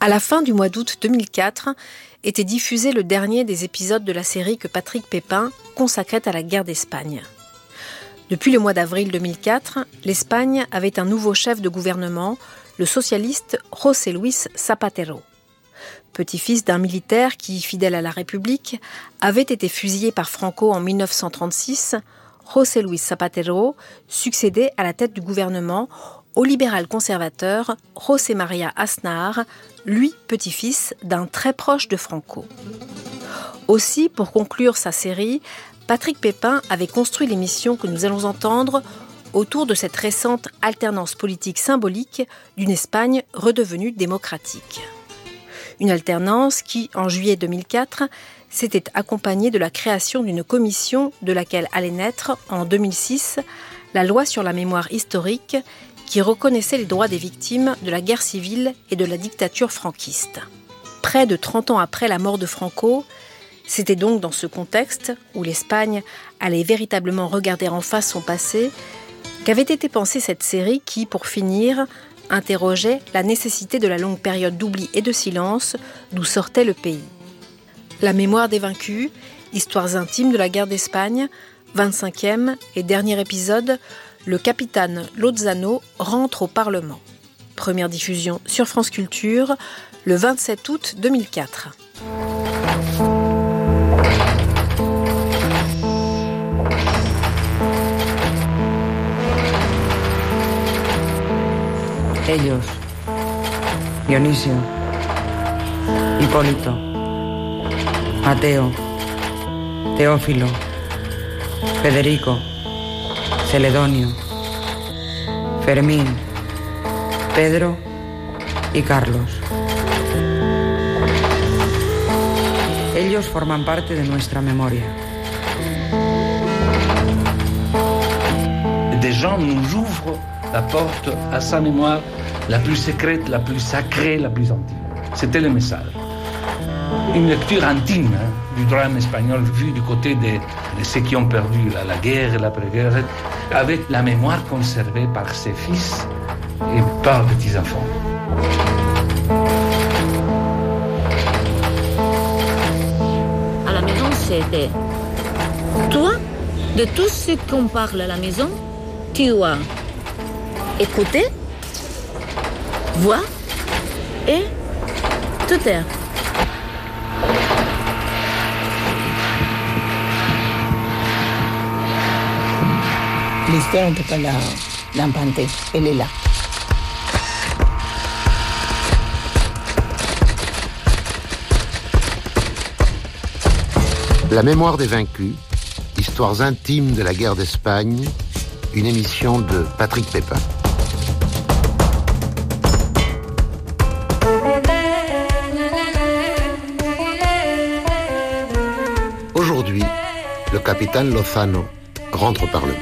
À la fin du mois d'août 2004, était diffusé le dernier des épisodes de la série que Patrick Pépin consacrait à la guerre d'Espagne. Depuis le mois d'avril 2004, l'Espagne avait un nouveau chef de gouvernement, le socialiste José Luis Zapatero. Petit-fils d'un militaire qui, fidèle à la République, avait été fusillé par Franco en 1936, José Luis Zapatero succédait à la tête du gouvernement au libéral conservateur José María Aznar, lui petit-fils d'un très proche de Franco. Aussi, pour conclure sa série, Patrick Pépin avait construit l'émission que nous allons entendre autour de cette récente alternance politique symbolique d'une Espagne redevenue démocratique. Une alternance qui, en juillet 2004, s'était accompagnée de la création d'une commission de laquelle allait naître, en 2006, la loi sur la mémoire historique qui reconnaissait les droits des victimes de la guerre civile et de la dictature franquiste. Près de 30 ans après la mort de Franco, c'était donc dans ce contexte, où l'Espagne allait véritablement regarder en face son passé, qu'avait été pensée cette série qui, pour finir, interrogeait la nécessité de la longue période d'oubli et de silence d'où sortait le pays. La mémoire des vaincus, histoires intimes de la guerre d'Espagne, 25e et dernier épisode, le capitaine Lozano rentre au Parlement. Première diffusion sur France Culture, le 27 août 2004. Ellos, Dionisio, Hipólito, Mateo, Teófilo, Federico, Celedonio, Fermín, Pedro y Carlos. Ellos forman parte de nuestra memoria. Des gens nous ouvrent la porte à sa mémoire la plus secrète, la plus sacrée, la plus intime. C'était le message. Une lecture intime du drame espagnol vu du côté de ceux qui ont perdu la guerre et l'après-guerre, avec la mémoire conservée par ses fils et par petits-enfants. À la maison, c'était toi, de tout ce qu'on parle à la maison, tu dois écouter, voir et te taire. L'histoire de pas l'inventer, elle est là. La mémoire des vaincus, histoires intimes de la guerre d'Espagne, une émission de Patrick Pépin. Aujourd'hui, le capitaine Lozano rentre au Parlement.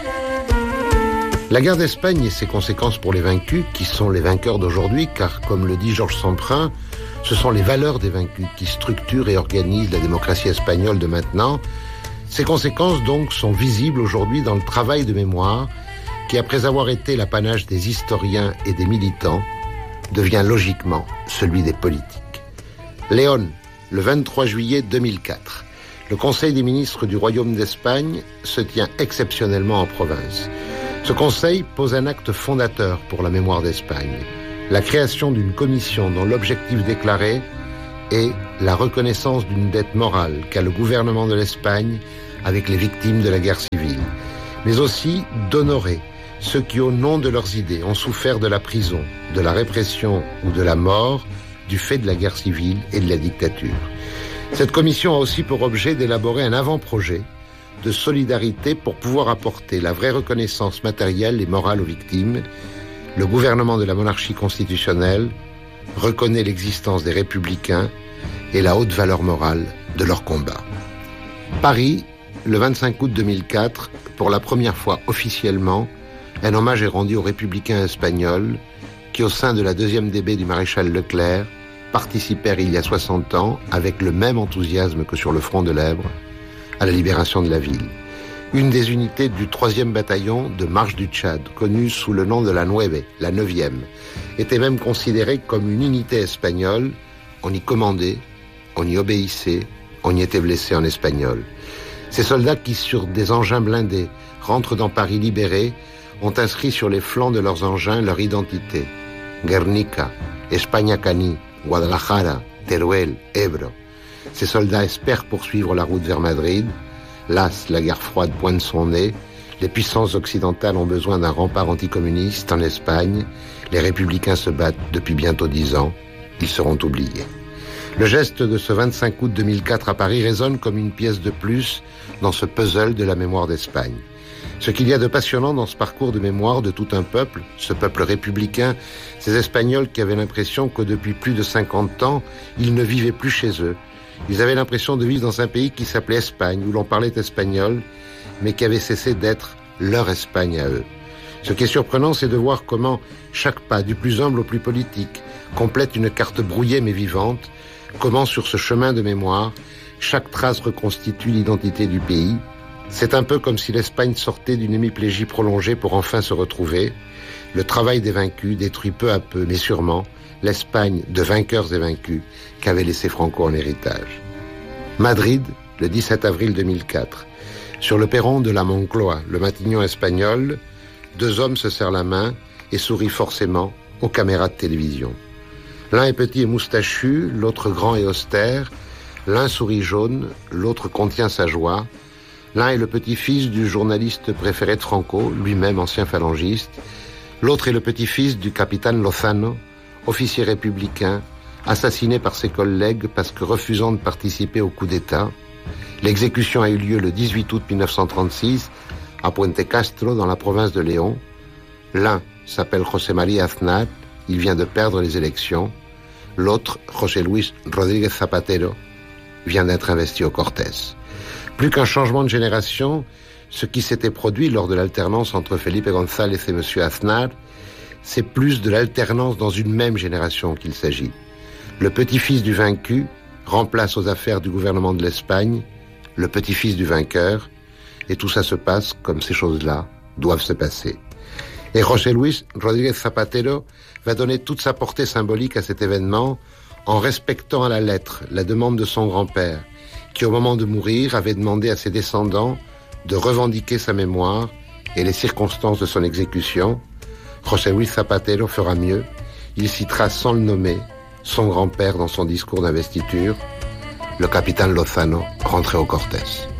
La guerre d'Espagne et ses conséquences pour les vaincus, qui sont les vainqueurs d'aujourd'hui, car comme le dit Georges Semprin, ce sont les valeurs des vaincus qui structurent et organisent la démocratie espagnole de maintenant. Ces conséquences donc sont visibles aujourd'hui dans le travail de mémoire qui, après avoir été l'apanage des historiens et des militants, devient logiquement celui des politiques. Léon, le 23 juillet 2004, le Conseil des ministres du Royaume d'Espagne se tient exceptionnellement en province. Ce conseil pose un acte fondateur pour la mémoire d'Espagne, la création d'une commission dont l'objectif déclaré est la reconnaissance d'une dette morale qu'a le gouvernement de l'Espagne avec les victimes de la guerre civile, mais aussi d'honorer ceux qui, au nom de leurs idées, ont souffert de la prison, de la répression ou de la mort du fait de la guerre civile et de la dictature. Cette commission a aussi pour objet d'élaborer un avant-projet de solidarité pour pouvoir apporter la vraie reconnaissance matérielle et morale aux victimes. Le gouvernement de la monarchie constitutionnelle reconnaît l'existence des républicains et la haute valeur morale de leur combat. Paris, le 25 août 2004, pour la première fois officiellement, un hommage est rendu aux républicains espagnols qui, au sein de la 2e DB du maréchal Leclerc, participèrent il y a 60 ans, avec le même enthousiasme que sur le front de l'Èbre, à la libération de la ville. une des unités du 3e bataillon de marche du Tchad, connue sous le nom de la Nueve, la 9e, était même considérée comme une unité espagnole. On y commandait, on y obéissait, on y était blessé en espagnol. Ces soldats qui, sur des engins blindés, rentrent dans Paris libérés, ont inscrit sur les flancs de leurs engins leur identité. Guernica, España-Cani, Guadalajara, Teruel, Ebro. Ces soldats espèrent poursuivre la route vers Madrid. Las, la guerre froide pointe son nez. Les puissances occidentales ont besoin d'un rempart anticommuniste en Espagne. Les républicains se battent depuis bientôt 10 ans. Ils seront oubliés. Le geste de ce 25 août 2004 à Paris résonne comme une pièce de plus dans ce puzzle de la mémoire d'Espagne. Ce qu'il y a de passionnant dans ce parcours de mémoire de tout un peuple, ce peuple républicain, ces Espagnols qui avaient l'impression que depuis plus de 50 ans, ils ne vivaient plus chez eux. Ils avaient l'impression de vivre dans un pays qui s'appelait Espagne, où l'on parlait espagnol, mais qui avait cessé d'être leur Espagne à eux. Ce qui est surprenant, c'est de voir comment chaque pas, du plus humble au plus politique, complète une carte brouillée mais vivante, comment sur ce chemin de mémoire, chaque trace reconstitue l'identité du pays. C'est un peu comme si l'Espagne sortait d'une hémiplégie prolongée pour enfin se retrouver. Le travail des vaincus détruit peu à peu, mais sûrement, l'Espagne de vainqueurs et vaincus qu'avait laissé Franco en héritage. Madrid, le 17 avril 2004. Sur le perron de la Moncloa, le Matignon espagnol, 2 hommes se serrent la main et sourient forcément aux caméras de télévision. L'un est petit et moustachu, l'autre grand et austère. L'un sourit jaune, l'autre contient sa joie. L'un est le petit-fils du journaliste préféré de Franco, lui-même ancien phalangiste. L'autre est le petit-fils du capitaine Lozano, officier républicain, assassiné par ses collègues parce que refusant de participer au coup d'État. L'exécution a eu lieu le 18 août 1936 à Puente Castro, dans la province de Léon. L'un s'appelle José María Aznar, il vient de perdre les élections. L'autre, José Luis Rodríguez Zapatero, vient d'être investi au Cortés. Plus qu'un changement de génération, ce qui s'était produit lors de l'alternance entre Felipe González et M. Aznar, c'est plus de l'alternance dans une même génération qu'il s'agit. Le petit-fils du vaincu remplace aux affaires du gouvernement de l'Espagne le petit-fils du vainqueur, et tout ça se passe comme ces choses-là doivent se passer. Et José Luis Rodríguez Zapatero va donner toute sa portée symbolique à cet événement en respectant à la lettre la demande de son grand-père, qui au moment de mourir avait demandé à ses descendants de revendiquer sa mémoire et les circonstances de son exécution. José Luis Zapatero fera mieux, il citera sans le nommer son grand-père dans son discours d'investiture, le capitaine Lozano rentré au Cortés.